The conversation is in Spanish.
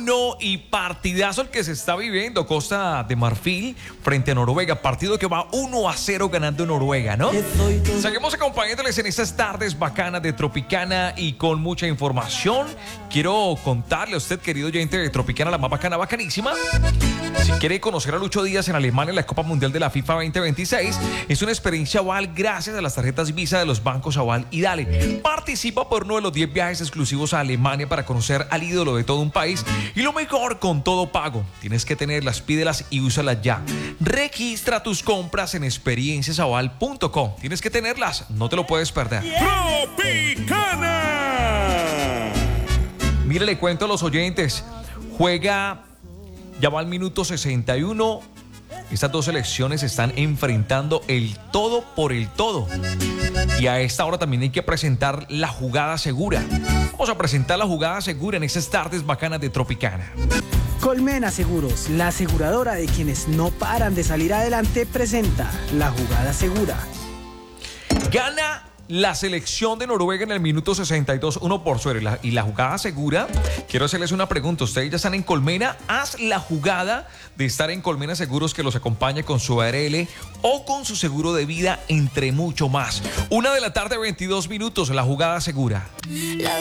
1 y partidazo el que se está viviendo. Costa de Marfil frente a Noruega. Partido que va 1-0 ganando Noruega, ¿no? Seguimos acompañándoles en estas tardes bacanas de Tropicana y con mucha información. Quiero contarle a usted, querido oyente de Tropicana, la más bacana, bacanísima. Si quiere conocer a Lucho Díaz en Alemania en la Copa Mundial de la FIFA 2026, es una experiencia Aval gracias a las tarjetas Visa de los bancos Aval y Dale. Participa por uno de los 10 viajes exclusivos a Alemania para conocer al ídolo de todo un país y lo mejor, con todo pago. Tienes que tenerlas, pídelas y úsalas ya. Registra tus compras en experienciasaval.com. Tienes que tenerlas, no te lo puedes perder. ¡Tropicana! Mire, le cuento a los oyentes, juega, ya va al minuto 61. Estas dos selecciones están enfrentando el todo por el todo. Y a esta hora también hay que presentar la jugada segura. Vamos a presentar la jugada segura en estas tardes bacanas de Tropicana. Colmena Seguros, la aseguradora de quienes no paran de salir adelante, presenta la jugada segura. Gana la selección de Noruega en el minuto 62, 1-0. Y la jugada segura, quiero hacerles una pregunta. Ustedes ya están en Colmena. Haz la jugada de estar en Colmena Seguros, que los acompañe con su ARL o con su seguro de vida, entre mucho más. 1 de la tarde, 22 minutos, la jugada segura.